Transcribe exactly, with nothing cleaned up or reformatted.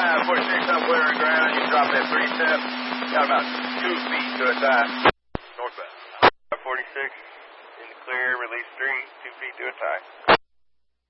five forty-six up clearing ground. You drop that three step. Got about two feet to a tie. Northbound. five forty-six in the clear, release three, two feet to a tie.